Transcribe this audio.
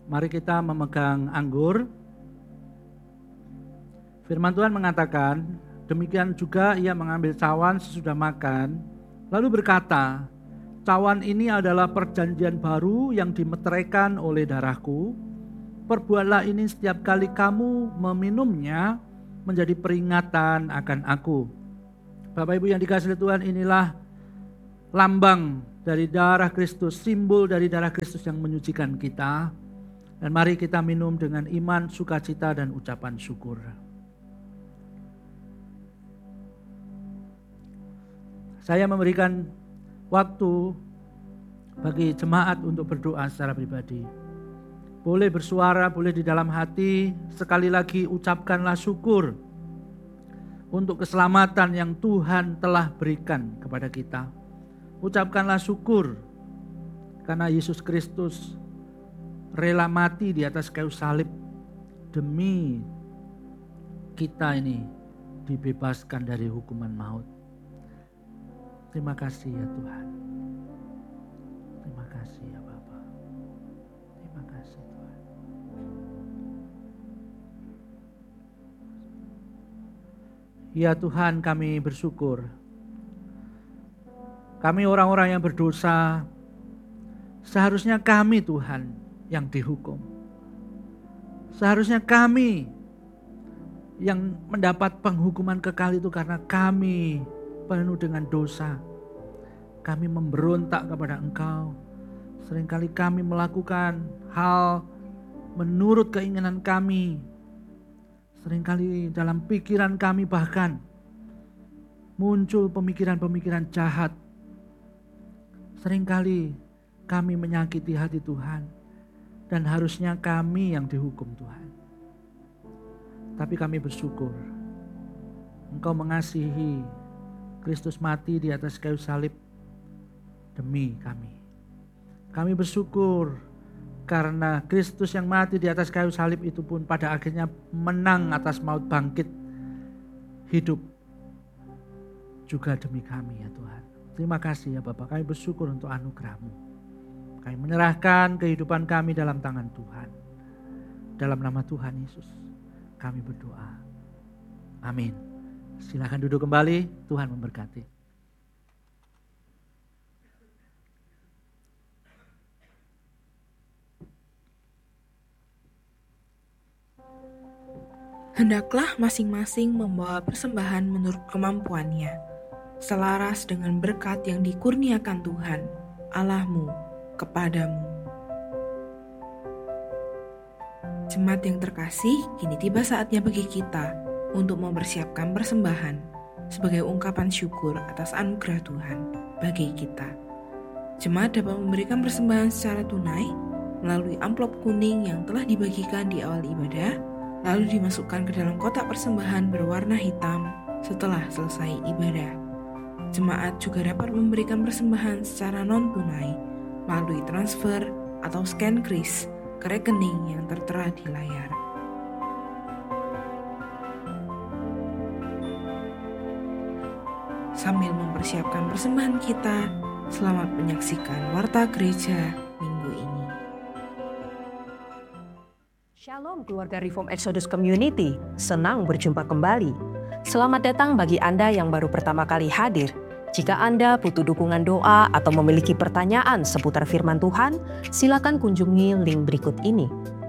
Mari kita memegang anggur. Firman Tuhan mengatakan, demikian juga ia mengambil cawan sesudah makan, lalu berkata, cawan ini adalah perjanjian baru yang dimeteraikan oleh darahku. Perbuatlah ini setiap kali kamu meminumnya menjadi peringatan akan aku. Bapak Ibu yang dikasihi Tuhan, inilah lambang dari darah Kristus, simbol dari darah Kristus yang menyucikan kita. Dan mari kita minum dengan iman, sukacita, dan ucapan syukur. Saya memberikan waktu bagi jemaat untuk berdoa secara pribadi. Boleh bersuara, boleh di dalam hati. Sekali lagi ucapkanlah syukur untuk keselamatan yang Tuhan telah berikan kepada kita. Ucapkanlah syukur karena Yesus Kristus rela mati di atas kayu salib demi kita ini dibebaskan dari hukuman maut. Terima kasih ya Tuhan. Terima kasih ya Bapa. Terima kasih Tuhan. Ya Tuhan, kami bersyukur. Kami orang-orang yang berdosa, seharusnya kami Tuhan yang dihukum. Seharusnya kami yang mendapat penghukuman kekal itu karena kami penuh dengan dosa. Kami memberontak kepada Engkau. Seringkali kami melakukan hal menurut keinginan kami. Seringkali dalam pikiran kami bahkan muncul pemikiran-pemikiran jahat. Seringkali kami menyakiti hati Tuhan. Dan harusnya kami yang dihukum Tuhan. Tapi kami bersyukur. Engkau mengasihi. Kristus mati di atas kayu salib demi kami. Kami bersyukur karena Kristus yang mati di atas kayu salib itu pun pada akhirnya menang atas maut, bangkit, hidup juga demi kami ya Tuhan. Terima kasih ya Bapak, kami bersyukur untuk anugerah-Mu. Kami menyerahkan kehidupan kami dalam tangan Tuhan. Dalam nama Tuhan Yesus kami berdoa. Amin. Silakan duduk kembali, Tuhan memberkati. Hendaklah masing-masing membawa persembahan menurut kemampuannya, selaras dengan berkat yang dikurniakan Tuhan, Allahmu, kepadamu. Jemaat yang terkasih, kini tiba saatnya bagi kita untuk mempersiapkan persembahan sebagai ungkapan syukur atas anugerah Tuhan bagi kita. Jemaat dapat memberikan persembahan secara tunai melalui amplop kuning yang telah dibagikan di awal ibadah, lalu dimasukkan ke dalam kotak persembahan berwarna hitam setelah selesai ibadah. Jemaat juga dapat memberikan persembahan secara non-tunai melalui transfer atau scan kris ke rekening yang tertera di layar. Sambil mempersiapkan persembahan kita, selamat menyaksikan Warta Gereja minggu ini. Shalom keluarga Reform Exodus Community, senang berjumpa kembali. Selamat datang bagi Anda yang baru pertama kali hadir. Jika Anda butuh dukungan doa atau memiliki pertanyaan seputar firman Tuhan, silakan kunjungi link berikut ini.